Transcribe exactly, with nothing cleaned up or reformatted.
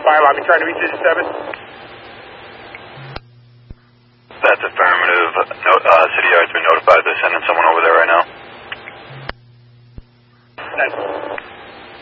five. I'll be trying to reach Digit seven. That's affirmative. No, uh, City Yards